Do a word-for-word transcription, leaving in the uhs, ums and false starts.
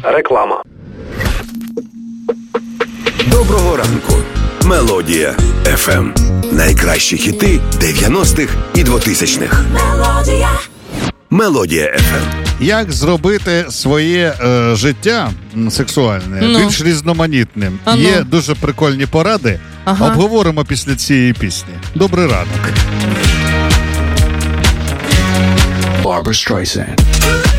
Реклама. Доброго ранку. Мелодія еф ем. Найкращі хіти дев'яностих і двотисячних. Мелодія. Мелодія еф ем. Як зробити своє е, життя сексуальне Ну. більш різноманітним? А ну. Є дуже прикольні поради. Ага. Обговоримо після цієї пісні. Добрий ранок. Barbra Streisand.